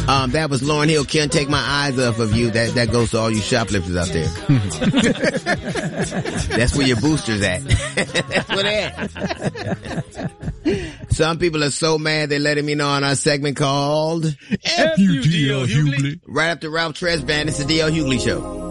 That was Lauryn Hill. Can't take my eyes off of you. That goes to all you shoplifters out there. That's where your boosters at. That's where they at. Some people are so mad they're letting me know on our segment called F.U.D.L. Hughley. Right after Ralph Tresvant, it's the D.L. Hughley Show.